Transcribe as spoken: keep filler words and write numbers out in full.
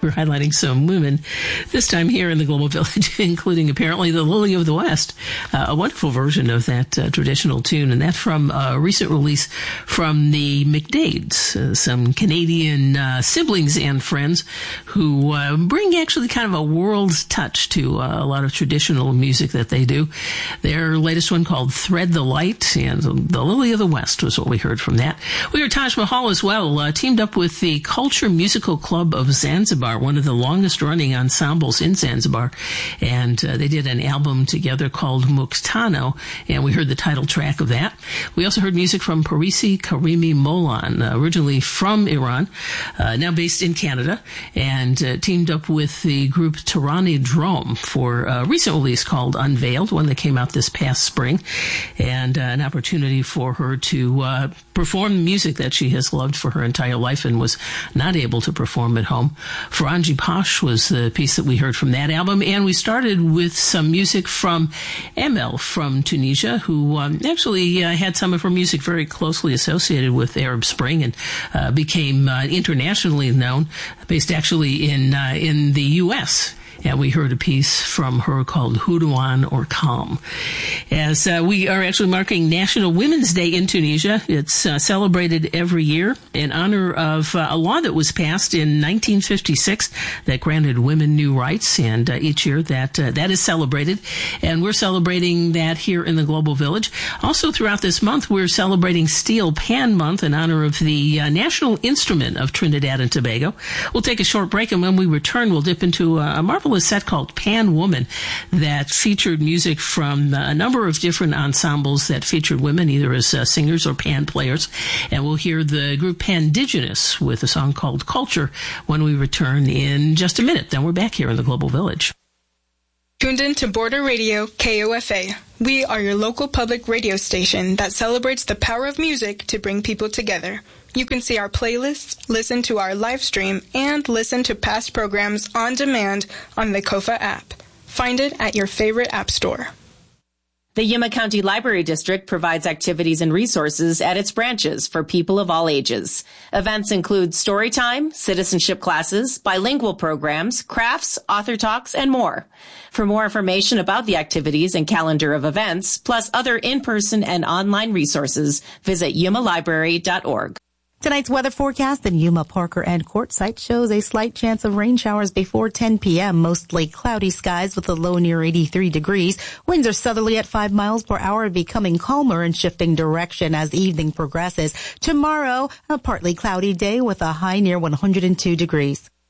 We're highlighting some women, this time here in the Global Village, including apparently the Lily of the West, uh, a wonderful version of that uh, traditional tune, and that from a recent release from the McDades, uh, some Canadian uh, siblings and friends who uh, bring actually kind of a world touch to uh, a lot of traditional music that they do. Their latest one called Thread the Light, and the Lily of the West was what we heard from that. We heard Taj Mahal as well, uh, teamed up with the Culture Musical Club of Zanzibar, one of the longest-running ensembles in Zanzibar, and uh, they did an album together called Muktano, and we heard the title track of that. We also heard music from Parisi Karimi Molan, uh, originally from Iran, uh, now based in Canada, and uh, teamed up with the group Tirani Drom for a recent release called Unveiled, one that came out this past spring, and uh, an opportunity for her to uh, perform music that she has loved for her entire life and was not able to perform at home. Faranji Posh was the piece that we heard from that album, and we started with some music from Emel from Tunisia, who um, actually uh, had some of her music very closely associated with Arab Spring and uh, became uh, internationally known, based actually in uh, in the U S And we heard a piece from her called Houdaouane or Calm. As uh, we are actually marking National Women's Day in Tunisia, it's uh, celebrated every year in honor of uh, a law that was passed in nineteen fifty-six that granted women new rights, and uh, each year that uh, that is celebrated. And we're celebrating that here in the Global Village. Also throughout this month, we're celebrating Steel Pan Month in honor of the uh, national instrument of Trinidad and Tobago. We'll take a short break, and when we return, we'll dip into a, a marvelous a set called Pan Woman that featured music from a number of different ensembles that featured women either as uh, singers or pan players. And we'll hear the group Pandigenous with a song called Culture when we return in just a minute. Then we're back here in the Global Village. Tuned in to Border Radio K O F A. We are your local public radio station that celebrates the power of music to bring people together. You can see our playlists, listen to our live stream, and listen to past programs on demand on the Kofa app. Find it at your favorite app store. The Yuma County Library District provides activities and resources at its branches for people of all ages. Events include story time, citizenship classes, bilingual programs, crafts, author talks, and more. For more information about the activities and calendar of events, plus other in-person and online resources, visit yuma library dot org. Tonight's weather forecast in Yuma, Parker, and Quartzsite shows a slight chance of rain showers before ten p.m., mostly cloudy skies with a low near eighty-three degrees. Winds are southerly at five miles per hour, becoming calmer and shifting direction as the evening progresses. Tomorrow, a partly cloudy day with a high near one hundred two degrees.